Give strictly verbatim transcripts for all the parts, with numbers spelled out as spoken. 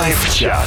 Лайв-чат.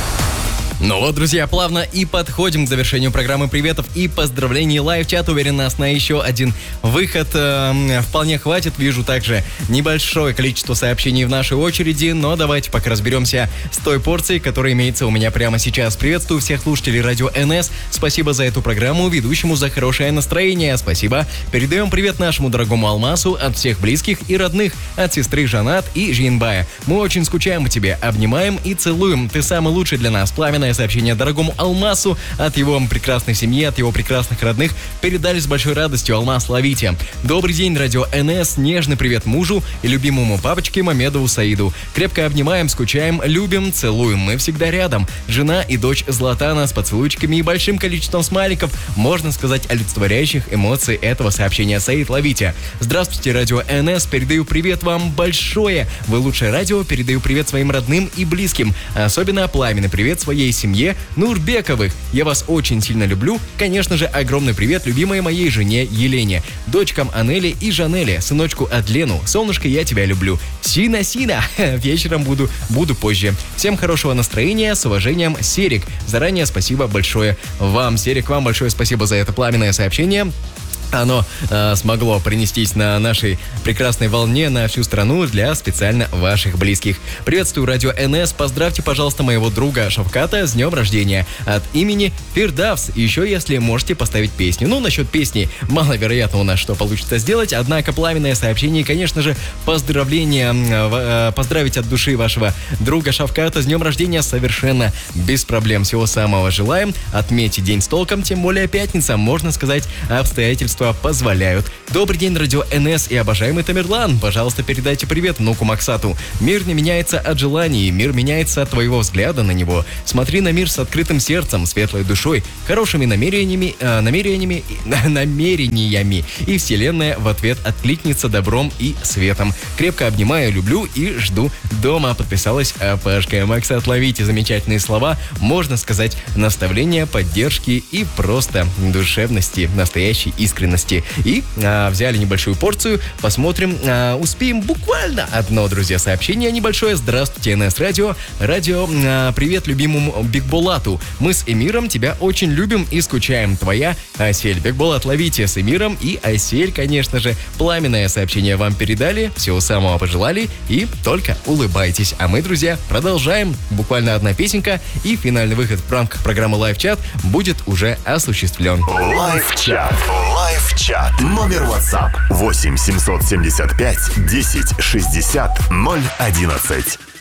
Ну вот, друзья, плавно и подходим к завершению программы приветов и поздравлений. Лайв-чат уверен нас на еще один выход. Э, вполне хватит. Вижу также небольшое количество сообщений в нашей очереди, но давайте пока разберемся с той порцией, которая имеется у меня прямо сейчас. Приветствую всех слушателей радио эн эс. Спасибо за эту программу, ведущему за хорошее настроение. Спасибо. Передаем привет нашему дорогому Алмасу от всех близких и родных, от сестры Жанат и Жинбая. Мы очень скучаем по тебе, обнимаем и целуем. Ты самый лучший для нас. Пламенное сообщение дорогому Алмасу от его прекрасной семьи, от его прекрасных родных. Передали с большой радостью. Алмаз, ловите. Добрый день, радио эн эс. Нежный привет мужу и любимому папочке Мамедову Саиду. Крепко обнимаем, скучаем, любим, целуем. Мы всегда рядом. Жена и дочь Златана с поцелуйчиками и большим количеством смайликов, можно сказать, олицетворяющих эмоции этого сообщения. Саид, ловите. Здравствуйте, радио эн эс. Передаю привет вам большое. Вы лучшее радио. Передаю привет своим родным и близким. Особенно пламенный привет своей семье Нурбековых. Я вас очень сильно люблю. Конечно же, огромный привет любимой моей жене Елене, дочкам Анели и Жанеле, сыночку Адлену. Солнышко, я тебя люблю. Сина-сина. Вечером буду, буду позже. Всем хорошего настроения. С уважением, Серик. Заранее спасибо большое вам. Серик, вам большое спасибо за это пламенное сообщение. Оно э, смогло принестись на нашей прекрасной волне на всю страну для специально ваших близких. Приветствую, радио эн эс. Поздравьте, пожалуйста, моего друга Шавката с днем рождения от имени Фирдавс. Еще, если можете поставить песню. Ну, насчет песни маловероятно у нас что получится сделать. Однако пламенное сообщение, конечно же, поздравление, э, поздравить от души вашего друга Шавката с днем рождения совершенно без проблем. Всего самого желаем. Отметьте день с толком, тем более пятница, можно сказать, обстоятельства позволяют. Добрый день, радио эн эс и обожаемый Тамерлан. Пожалуйста, передайте привет внуку Максату. Мир не меняется от желаний, мир меняется от твоего взгляда на него. Смотри на мир с открытым сердцем, светлой душой, хорошими намерениями, э, намерениями, э, намерениями. И вселенная в ответ откликнется добром и светом. Крепко обнимаю, люблю и жду дома. Подписалась Пашка. Максат, ловите замечательные слова, можно сказать, наставления, поддержки и просто душевности, настоящей искренности. И а, взяли небольшую порцию. Посмотрим, а, успеем буквально одно, друзья, сообщение небольшое. Здравствуйте, эн эс Радио. Радио, а, привет любимому Бигбулату. Мы с Эмиром тебя очень любим и скучаем. Твоя Айсель. Бигбулат, ловите с Эмиром и Айсель, конечно же. Пламенное сообщение вам передали. Всего самого пожелали. И только улыбайтесь. А мы, друзья, продолжаем. Буквально одна песенка. И финальный выход в рамках программы Лайв-чат будет уже осуществлен. Лайв-чат. Лайв-чат. Номер WhatsApp восемь семьсот семьдесят пять десять шестьдесят ноль одиннадцать.